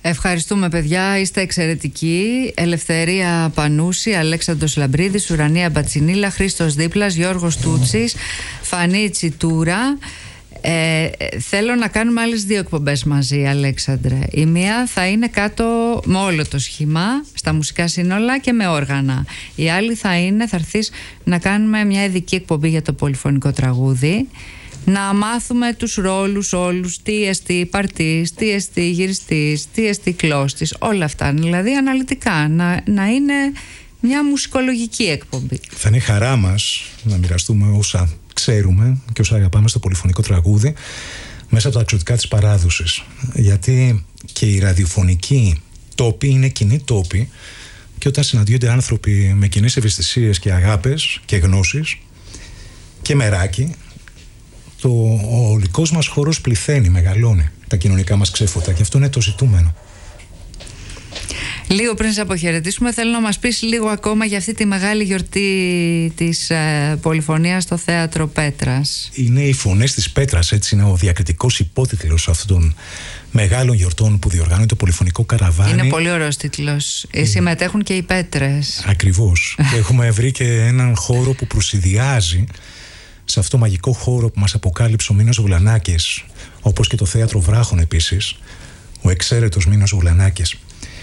Ευχαριστούμε, παιδιά, είστε εξαιρετικοί. Ελευθερία Πανούση, Αλέξανδρος Λαμπρίδης, Ουρανία Μπατσινίλα, Χρήστος Δίπλας, Γιώργος Τούτσης, Φανή Τσιτούρα. Θέλω να κάνουμε άλλες 2 εκπομπές μαζί, Αλέξανδρε. Η μία θα είναι κάτω με όλο το σχήμα, στα μουσικά σύνολα και με όργανα. Η άλλη θα έρθεις να κάνουμε μια ειδική εκπομπή για το πολυφωνικό τραγούδι. Να μάθουμε τους ρόλους όλους, τι εστί παρτής, τι εστί γυριστής, τι εστί κλώστης, όλα αυτά. Δηλαδή αναλυτικά, να είναι μια μουσικολογική εκπομπή. Θα είναι χαρά μας να μοιραστούμε όσα ξέρουμε και όσα αγαπάμε στο πολυφωνικό τραγούδι μέσα από τα εξωτικά της παράδοσης. Γιατί και οι ραδιοφωνικοί τόποι είναι κοινοί τόποι, και όταν συναντιόνται άνθρωποι με κοινές ευαισθησίες και αγάπες και γνώσεις και μεράκι, ο ολικός μας χώρος πληθαίνει, μεγαλώνει τα κοινωνικά μας ξέφωτα, και αυτό είναι το ζητούμενο. Λίγο πριν σε αποχαιρετήσουμε, θέλω να μας πεις λίγο ακόμα για αυτή τη μεγάλη γιορτή της πολυφωνίας στο Θέατρο Πέτρας. Είναι οι Φωνές της Πέτρας, έτσι είναι ο διακριτικός υπότιτλος αυτών των μεγάλων γιορτών που διοργανώνει το πολυφωνικό καραβάνι. Είναι πολύ ωραίος τίτλος. Συμμετέχουν και οι Πέτρες. Ακριβώς. Και έχουμε βρει και έναν χώρο που προσυδειάζει σε αυτό το μαγικό χώρο που μας αποκάλυψε ο Μίνος Βουλανάκης, όπως και το Θέατρο Βράχων επίσης, ο εξαίρετος Μίνος Βουλανάκης.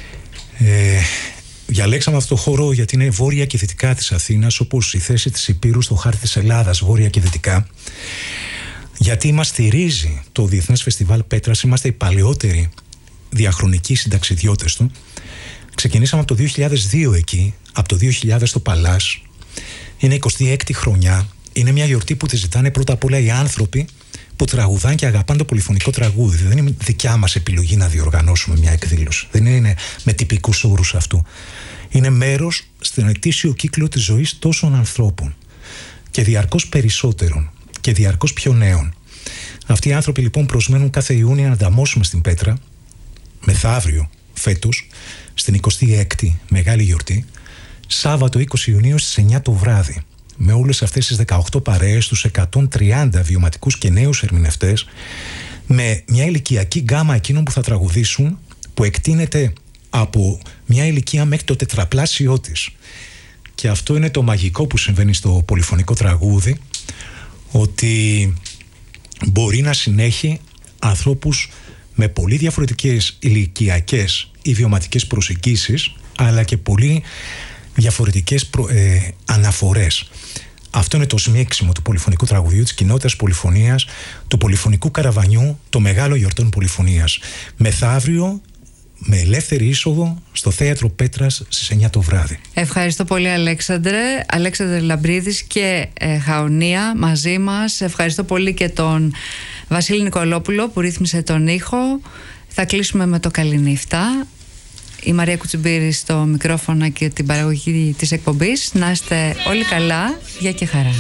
Διαλέξαμε αυτό το χώρο γιατί είναι βόρεια και δυτικά της Αθήνας, όπως η θέση της Υπήρου στο χάρτη της Ελλάδας, βόρεια και δυτικά. Γιατί μας στηρίζει το Διεθνές Φεστιβάλ Πέτρας, είμαστε οι παλαιότεροι διαχρονικοί συνταξιδιώτες του. Ξεκινήσαμε από το 2002 εκεί, από το 2000 στο Παλάς. Είναι 26η χρονιά. Είναι μια γιορτή που τη ζητάνε πρώτα απ' όλα οι άνθρωποι που τραγουδάνε και αγαπάνε το πολυφωνικό τραγούδι. Δεν είναι δικιά μας επιλογή να διοργανώσουμε μια εκδήλωση. Δεν είναι με τυπικούς όρους αυτού. Είναι μέρος στον ετήσιο κύκλο της ζωής τόσων ανθρώπων και διαρκώς περισσότερων και διαρκώς πιο νέων. Αυτοί οι άνθρωποι λοιπόν προσμένουν κάθε Ιούνιο να ανταμώσουμε στην Πέτρα, μεθαύριο φέτος, στην 26η μεγάλη γιορτή, Σάββατο 20 Ιουνίου στις 9 το βράδυ. Με όλες αυτές τις 18 παρέες, τους 130 βιωματικούς και νέους ερμηνευτές, με μια ηλικιακή γκάμα εκείνων που θα τραγουδήσουν, που εκτείνεται από μια ηλικία μέχρι το τετραπλάσιό της. Και αυτό είναι το μαγικό που συμβαίνει στο πολυφωνικό τραγούδι, ότι μπορεί να συνέχει ανθρώπους με πολύ διαφορετικές ηλικιακές ή βιωματικές προσεγγίσεις, αλλά και πολύ διαφορετικές αναφορές. Αυτό είναι το σμίξιμο του πολυφωνικού τραγουδιού, της κοινότητας πολυφωνίας, του πολυφωνικού καραβανιού, το μεγάλο γιορτών πολυφωνίας. Μεθαύριο, με ελεύθερη είσοδο, στο Θέατρο Πέτρας στις 9 το βράδυ. Ευχαριστώ πολύ, Αλέξανδρε. Αλέξανδρε Λαμπρίδης και Χαονία μαζί μας. Ευχαριστώ πολύ και τον Βασίλη Νικολόπουλο που ρύθμισε τον ήχο. Θα κλείσουμε με το καληνύφτα. Η Μαρία Κουτσιμπήρη στο μικρόφωνο και την παραγωγή της εκπομπής. Να είστε όλοι καλά, γεια και χαρά.